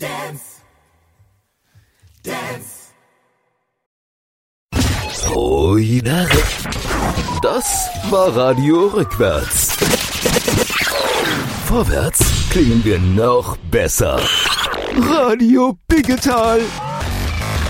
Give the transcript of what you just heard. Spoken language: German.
Ui, das war Radio Rückwärts. Vorwärts klingen wir noch besser. Radio Biggetal.